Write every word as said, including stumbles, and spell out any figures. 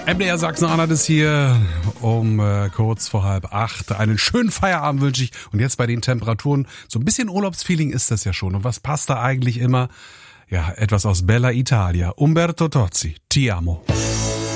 M D R Sachsen-Anhalt ist hier um äh, kurz vor halb acht. Einen schönen Feierabend wünsche ich. Und jetzt bei den Temperaturen, so ein bisschen Urlaubsfeeling ist das ja schon. Und was passt da eigentlich immer? Ja, etwas aus Bella Italia. Umberto Tozzi, Ti amo.